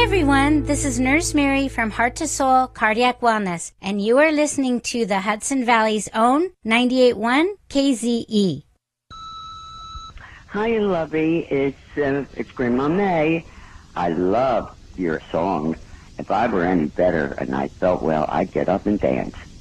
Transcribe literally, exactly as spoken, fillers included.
everyone, this is Nurse Mary from Heart to Soul Cardiac Wellness, and you are listening to the Hudson Valley's own ninety-eight point one K Z E. Hi, lovey. It's uh, it's Grandma May. I love your song. If I were any better and I felt well, I'd get up and dance.